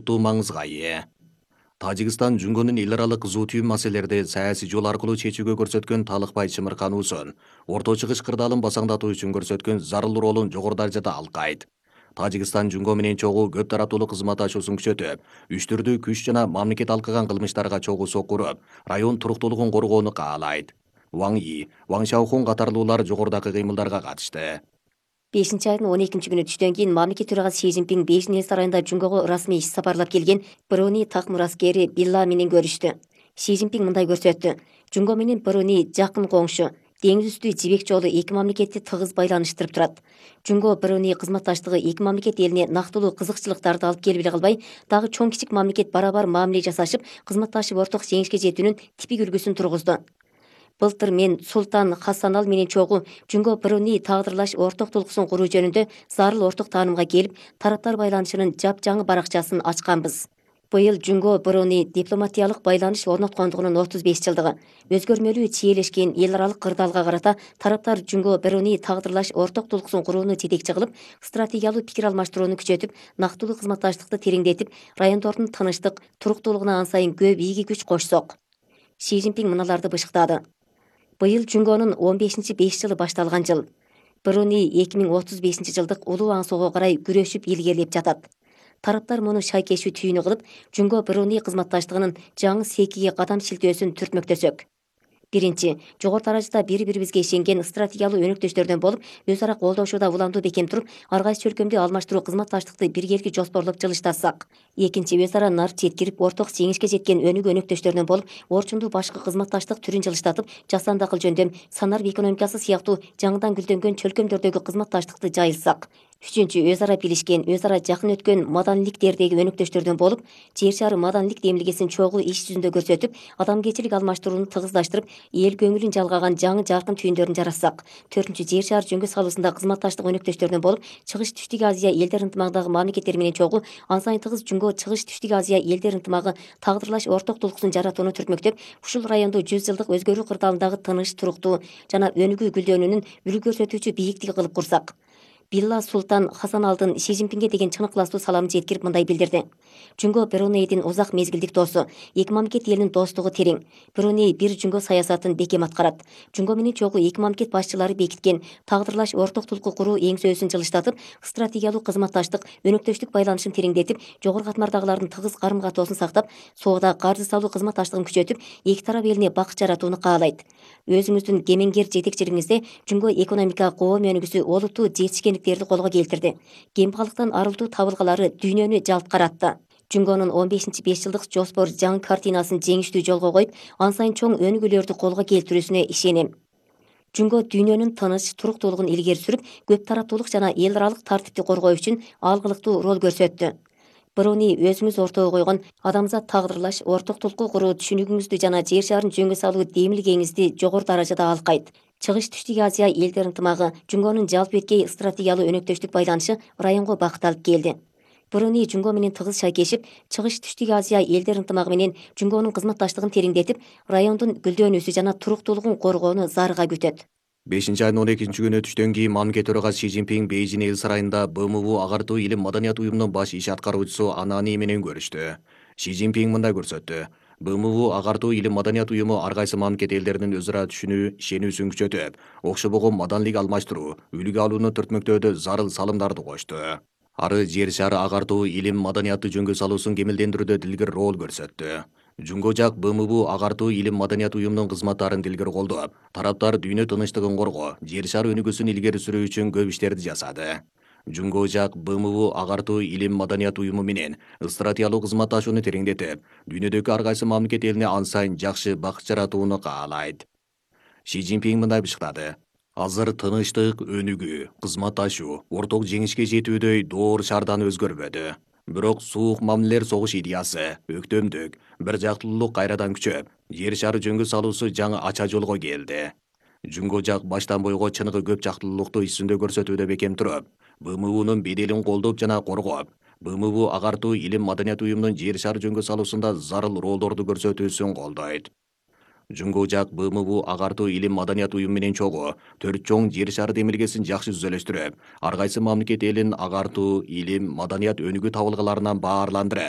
олуттуу маңызга ээ. Тажикстан Жүнгөнүн эл аралык кызуу түйүн маселелерди саясий жол аркылуу чечүүгө көрсөткөн талыкпай чымыркануусун, Орто Чыгыш кырдаалын басаңдатуу үчүн көрсөткөн зарыл ролун жогору даражада алкайт. Тажикстан Жүнгө менен чогуу көп тараптуулук кызматташуусун күчөтүп, үчтүрдүү күч жана мамлекет алкаган кылмыштарга чогуу сокку уруп, район туруктуулугун коргоону каалайт. Ваң И, Ваң Шаохун катарлуулар жогорудагы кыймылдарга катышты. 5-айдын 12 күнү түштөн кийин мамлекет төрагасы Си Цзиньпин Бейжің эл сарайында Жүнгөгө расмий иш сапарлап келген Бруни такмыр аскери Билла менен көрүштү. Си Цзиньпин мындай көрсөттү. Жүнгө менен Бруни жакын коңшу. Деңиз үстү жибек жолу эки мамлекетти тыгыз байланыштырып турат. Жүнгө Бруни кызматташтыгы эки мамлекет элине нактылуу кызыкчылыктарды алып келип эле калбай, дагы чоң кичик мамлекет барабар мамиле жасашып, кызматташып орток жеңишке жетүүнүн типик үлгүсүн тургузду. Былтыр мен Султан Хасанал менен чогуу Жүнгө Бруни тагдырлаш орток толкусун куруу жөнүндө зарыл орток таанымга келип, тараптар байланышынын жапжаңы баракчасын ачканбыз. Быйыл Жүнгө Бруни дипломатиялык байланыш орноткондугунун 35 жылдыгы. Өзгөрмөлүү чиелешкен эл аралык кырдаалга карата тараптар Жүнгө Бруни тагдырлаш орток толкусун курууну жетекчи кылып, стратегиялуу пикир алмаштырууну күчөтүп, нактылуу кызматташтыкты тереңдетип, райондордун тынычтык, туруктуулугуна ан сайын көп ийги күч кошсок. Си Цзиньпин мыналарды бышыктады. Быйыл Жүнгөнүн 15-5 жылы башталган жыл. Бруни 2035 жылдык улуу аңсоого карай күрөшүп илгерилеп жатат. Тараптар муну шайкешүү түйүнү кылып, Жүнгө Бруни кызматташтыгынын жаңы секиге кадам шилтөөсүн түртмөктөсөк. Биринчи, жогору даражада бири-бирибизге ишенген стратегиялуу өнөктөштөрдөн болуп, өз ара колдошууда уламдуу бекем туруп, ар кайсы өлкөмдү алмаштыруу кызматташтыкты биргелики жоспорлоп жылыштатсак. Экинчи, өз ара нар жеткирип, орток жеңишке жеткен өнүгүү өнөктөштөрдөн болуп, орчундуу башкы кызматташтык түрүн жылыштатып, жасанды акыл жөндөм, санарб экономикасы сыяктуу жаңыдан гүлдөнгөн чөлкөмдөрдөгү кызматташтыкты жайылтсак. Үчүнчү, өз ара билишкен, өз ара жакын өткөн маданиликтердеги өнөктөштөрдөн болуп, жер шары маданилик демилгесин чогуу иш жүзүндө көрсөтүп, адамгерчилик алмаштырууну тыгыздаштырып, эл көңүлүн жалгаган жаңы жаркын түйүндөрүн жаратсак. Төртүнчү, жер шары жөнгө салуусунда кызматташтык өнөктөштөрдөн болуп, Чыгыш Түштүк Азия элдер ынтымагындагы мамлекеттер менен чогуу ан сайын тыгыз Жүнгө Чыгыш Түштүк Азия элдер ынтымагы тагдырлаш орток толкусун жаратууну түртмөктөп, ушул райондо 100 жылдык өзгөрүү кырдаалындагы тыныч, туруктуу жана өнүгүү гүлдөнүүнүн үлгү көрсөтүүчү бийиктиги кылып курсак. Билла Султан Хасаналдын Си Цзиньпинге деген чын ыкластуу саламын жеткирип мындай билдирди. Жүнгө Брунейдин узак мезгилдик досу, эки мамлекет элинин достугу терең. Бруней бир Жүнгө саясатын бекем аткарат. Жүнгө менен чогуу эки мамлекет башчылары бекиткен тагдырлаш орток толку куруу эңсөөсүн жылыштатып, стратегиялуу кызматташтык, өнөктөштүк байланышын тереңдетип, жогору катмардагылардын тыгыз карым катоосун сактап, соода каржы салуу кызматташтыгын күчөтүп, эки тарап элине бакыт жаратууну каалайт. Өзүңүздүн кемеңгер жетекчилигиңизде Жүнгө экономика коом өнүгүүсү олуттуу жетишкендиктерди колго келтирди. Кембагалыктан арылтуу табылгалары дүйнөнү жалт каратты. Жүнгөнүн 15-5 жылдык жоспор жаңы картинасын жеңиштүү жолго коюп, ан сайын чоң өнүгүүлөрдү колго келтирүүсүнө ишенем. Жүнгө дүйнөнүн тыныч, туруктуулугун илгери сүрүп, көп тараптуулук жана эл аралык тартипти коргоо үчүн алгылыктуу роль көрсөттү. Бруни өзүңүз ортого койгон адамзат тагдырлаш орток толку куруу түшүнүгүңүздү жана жер шарын жөнгө салуу демилгеңизди жогору даражада алкайт. Чыгыш Түштүк Азия элдер ынтымагы Жүнгөнүн жалпы эткей стратегиялуу өнөктөштүк байланышы районго бакыт алып келди. Бруни Жүнгө менен тыгыз шайкешип, Чыгыш Түштүк Азия элдер ынтымагы менен Жүнгөнүн кызматташтыгын тереңдетип, райондун гүлдөнүүсү жана туруктуулугун коргоону зарыга күтөт. 5-айдын 12-күнү түштөн кийин мамлекет төрагасы Си Цзиньпин Бейжің эл сарайында БМУ агартуу илим маданият уюмунун баш иш аткаруучусу Анани менен көрүштү. Си Цзиньпин мындай көрсөттү. БМУ агартуу илим маданият уюму ар кайсы мамлекет элдеринин өз ара түшүнүү, ишенүүсүн күчөтүп, окшобогон маданилик алмаштыруу, үлгү алууну түртмөктөөдө зарыл салымдарды кошту. Ары жер шары агартуу илим маданиятты жөнгө салуусун кемелдендирүүдө дилгир роль көрсөттү. Жүнгө жак БМУ агартуу илим маданият уюмунун кызматтарын дилгер колдоп, тараптар дүйнө тынычтыгын коргоо, жер шары өнүгүүсүн илгери сүрүү үчүн көп иштерди жасады. Жүнгө жак БМУ агартуу илим маданият уюму менен стратегиялуу кызматташууну тереңдетип, дүйнөдөгү ар кайсы мамлекет элине ан сайын жакшы бакыт жаратууну каалайт. Си Цзиньпин мындай бышыктады. Азыр тынычтык, өнүгүү, кызматташуу, орток жеңишке жетүүдөй доор шардан өзгөрбөдү. Бирок суук мамилелер согуш идеясы, өктөмдүк, бир жактуулук кайрадан күчөп, жер шары жөнгө салуусу жаңы ача жолго келди. Жүнгө жак баштан бойго чыныгы көп жактуулукту иш жүзүндө көрсөтүүдө бекем туруп, БМУнун беделин колдоп жана коргоп, БМУ агартуу илим маданият уюмунун жер шары жөнгө салуусунда зарыл ролдорду көрсөтүүсүн колдойт. Жүнгө жак БМУ агартуу илим маданият уюму менен чогуу 4 чоң жер шары демилгесин жакшы түзөлөштүрүп, ар кайсы мамлекет элин агартуу илим маданият өнүгүү табылгаларынан баарландырып,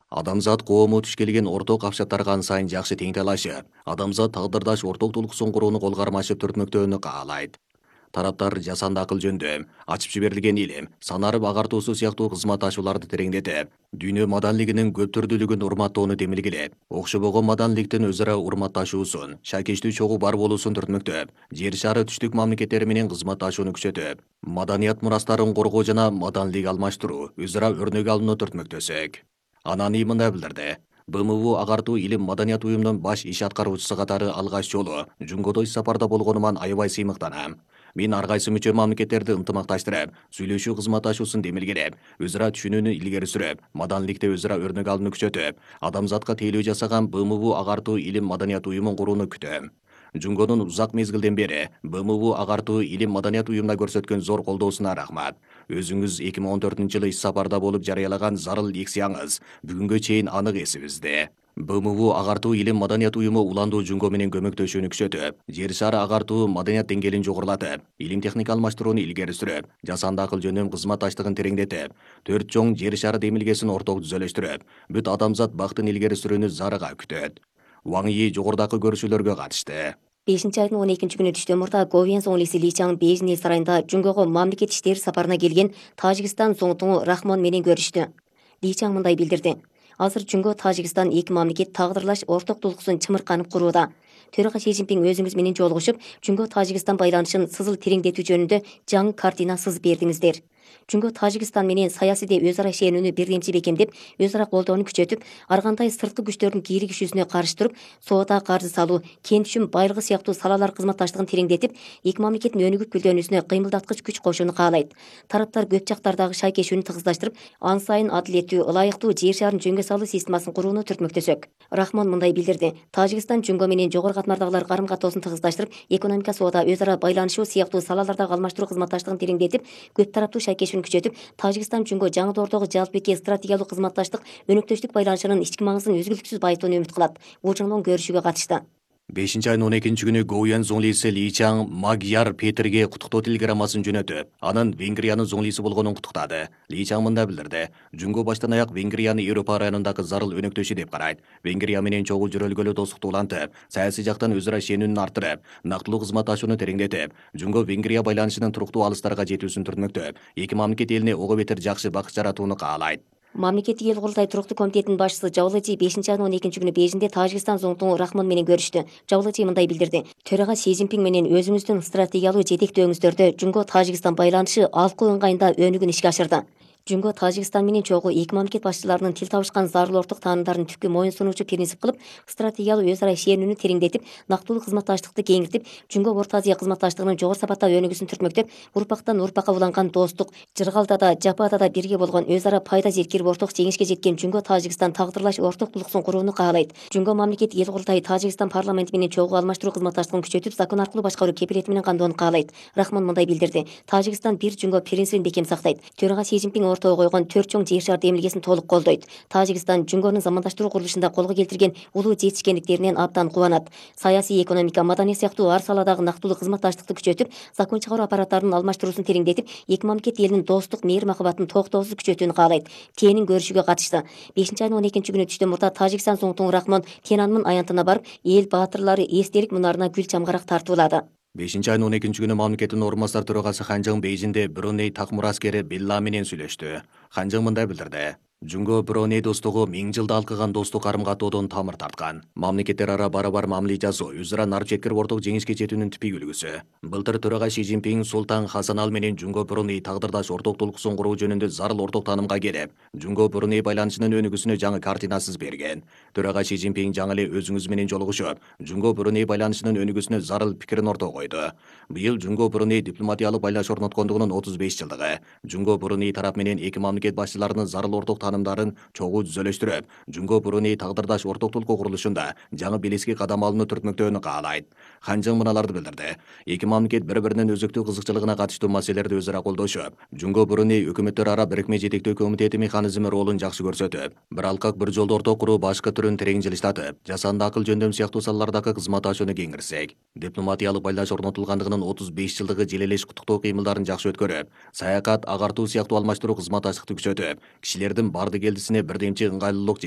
Адамзат коому туш келген орток капчаттарга ан сайын жакшы тең талашып, адамзат тагдырдаш орток тулкусын курууну колго кармашып түртмөктөөнү каалайт. Тараптар жасанды акыл жөндөм, ачып жиберилген илим, санарып агартуусу сыяктуу кызматташууларды тереңдетип, дүйнө маданилигинин көп түрдүүлүгүн урматтоону демилгилеп, окшобогон маданиликтин өзара урматташуусун, шакештүү чогуу бар болуусун түртмөктөп, жер шары түштүк мамлекеттери менен кызматташууну күчөтүп, маданият мурастарын коргоо жана маданилик алмаштыруу, өзара өрнөк алууну түртмөктөсөк. Анан мындай билдирди. БМУ агартуу илим маданият уюмунун баш иш аткаруучусу катары алгач жолу Жунгодо иш сапарда болгонуман аябай сыймыктанам. Мен ар кайсы мүчө мамлекеттерди ынтымакташтырып, сүйлөшүү кызматташуусун демилгелеп, өзара түшүнүүнү илгери сүрүп, маданиликте өзара өрнөк алууну күчөтүп, адамзатка тейлөө жасаган БМУ агартуу илим маданият уюмун курууну күтөм. Жунгонун узак мезгилден бери БМУ агартуу илим маданият уюмуна көрсөткөн зор колдоосуна рахмат. Өзүңүз 2014-жылы иш сапарда болуп жарыялаган зарыл лексияңыз бүгүнгө чейин анык эсибизде. БМУ агартуу илим маданият уюму уландуу Жунго менен көмөктөшүүнү күчөтүп, жер шары агартуу маданият деңгээлин жогорулатып, илим техника алмаштырууну илгери сүрүп, жасанды акыл жөнүндө кызматташтыгын тереңдетип, 4 чоң жер шары демилгесин орток түзөлөштүрүп, бүт адамзат бактын илгери сүрүүнү зарыга күтөт. Ваң Yi жогорудагы көрүшүүлөргө катышты. 5 айдын 12 күнү түштөн мурда Говен соңлиси Ли Чаң Бейжин эл сарайында Жунгого мамлекет иштери сапарына келген Тажикстан соңтуңу Рахмон менен көрүштү. Ли Чаң мындай билдирди. Азыр Жунго Тажикстан эки мамлекет тагдырлаш орток тулкусын чымырканып курууда. Төрага Си Цзиньпин өзүңүз менен жолугушуп, Жунго Тажикстан байланышын сызыл тереңдетүү жөнүндө жаңы картина сызып бердиңиздер. Жунго Тажикстан менен саясийде өзара ишенүүнү бирдемчи бекемдеп, өзара колдоону күчөтүп, ар кандай сырткы күчтөрдүн кири күчүүсүнө каршы туруп, соода каржы салуу, кент түшүм байлыгы сыяктуу салалар кызматташтыгын тереңдетип, эки мамлекеттин өнүгүп гүлдөнүүсүнө кыймылдаткыч күч кошууну каалайт. Тараптар көп жактардагы шайкешүүнү тыгыздаштырып, ан сайын адилеттүү, ылайыктуу жер шарын жөнгө салуу системасын курууну түртмөктөсөк. Рахмон мындай билдирди. Тажикстан Жунго менен жогору катмардагылар карым-катоосун тыгыздаштырып, экономика, соода, өзара байланышуу сыяктуу салалардагы алмаштыруу кызматташтыгын тереңдетип, көп тараптуу шайкешүүнү күчөтүп, Тажикстан Жунго жаңы доордогу жалпыеки стратегиялык кызматташтык, өнөктөштүк байланышынын ички маңызын үзгүлтүксүз байытууну үмүт кылат. Бул жолдон көрүшүүгө катышты. 5 айдын 12 күнү Гоуян зоңлиси Ли Чаң Magyar Петерге куттуктоо телеграммасын жөнөтүп, анын Венгриянын зоңлиси болгонун куттуктады. Ли Чаң мындай билдирди. Жунго баштан аяк Венгрияны Европа районундагы зарыл өнөктөшү деп карайт. Венгрия менен чогуу жүрөлгөлө достукту улантып, саясий жактан өзара ишенүүнү арттырып, нактылуу кызматташууну тереңдетип, Жунго Венгрия байланышынын туруктуу алыстарга жетүүсүн түртмөктөп, эки мамлекет элине ого бетер жакшы бакыт жаратууну каалайт. Мамлекеттик эл курултай туруктуу комитетинин башчысы Жавлычи 5 айдын 12 күнү Бейжиңде Тажикстан соңтуңу Рахмон менен көрүштү. Жавлычи мындай билдирди. Төрага Си Цзиньпин менен өзүңүздүн стратегиялык жетектөөңүздөрдө Жунго Тажикстан байланышы алкуу ыңгайында өнүгүн ишке ашырды. Жунго Тажикстан менен чогуу эки мамлекет башчыларынын тил табышкан зарыл орток таанымдарын түпкү моюн сунуучу принцип кылып, стратегиялык өзара ишенүүнү тереңдетип, нактылуу кызматташтыкты кеңиртип, Жунго Орто Азия кызматташтыгынын жогору сапатта өнүгүүсүн түртмөктөп, урпактан урпакка уланган достук, жыргалда да, жапада да бирге болгон өзара пайда жеткирип орток жеңишке жеткен Жунго Тажикстан тагдырлаш орток тулкусын курууну каалайт. Жунго мамлекеттик эл курултайы Тажикстан парламенти менен чогуу алмаштыруу кызматташтыгын күчөтүп, закон аркылуу башкаруу кепилети менен камдоону каалайт. Рахмон мындай билдирди. Тажикстан бир Жунго принцибин бекем сактайт. Төрага Си Цзиньпин ортого койгон 4 чоң жер шар демилгесин толук колдойт. Тажикстан Жунгонун замандаштыруу курулушунда колго келтирген улуу жетишкендиктеринен абдан кубанат. Саясий, экономика, маданий сыяктуу ар саладагы нактылуу кызматташтыкты күчөтүп, закон чыгаруу аппараттарынын алмаштыруусун тереңдетип, эки мамлекет элинин достук, мейир махабатын токтоосуз күчөтүүнү каалайт. Тенин көрүшүүгө катышты. 5 айдын 12 күнү түштөн мурда Тажикстан соңтуңу Рахмон Тенанмын аянтына барып, эл баатырлары эстелик мунарына гүл чамгарак тартуулады. 5 айдын 12 күнү мамлекеттин орун басар төрагасы Ханжың Бейжиңде Бруней такмураскери Билла менен сүйлөштү. Ханжың мындай билдирди. Жунго Бруней достугу 1000 жылда алкыган достук карым-катоодон тамыр тарткан. Мамлекеттер ара барабар мамиле жасоо, өзара нар жеткирип орток жеңишке жетүүнүн типик үлгүсү. Былтыр төрага Си Цзиньпин Султан Хасанал менен Жунго Бруней тагдырдаш орток тулкусын куруу жөнүндө зарыл орток таанымга келип, Жунго Бруней байланышынын өнүгүүсүнө жаңы картинасыз берген. Төрага Си Цзиньпин жаңы эле өзүңүз менен жолугушуп, Жунго Бруней байланышынын өнүгүүсүнө зарыл пикирин ортого койду. Быйыл Жунго Бруней дипломатиялык байланыш орноткондугунун 35 жылдыгы. Жунго Бруней тарап менен эки мамлекет башчыларынын зарыл орток таанымдарын чогуу түзөлөштүрүп, Жунго Бруней тагдырдаш орток тулкуу курулушунда жаңы белески кадам алууну түртмөктөөнү каалайт. Ханжың мыналарды билдирди. Эки мамлекет бири-биринин өзүктүү кызыкчылыгына катыштуу маселелерди өзара колдошуп, Жунго Бруней өкмөттөр ара бирикме жетектөө комитети механизми ролун жакшы көрсөтүп, бир алкак бир жолдо орток куруу башкы түрүн терең жылыштатып, жасанды акыл жөндөм сыяктуу салалардагы кызматташууну кеңирсек, дипломатиялык байланыш орнотулгандыгынын 35 жылдыгы желелеш куттуктоо кыймылдарын жакшы өткөрүп, саякат, агартуу сыяктуу алмаштыруу кызматташтыкты күчөтүп, кишилердин барды келдисине бирдемчи ыңгайлуулук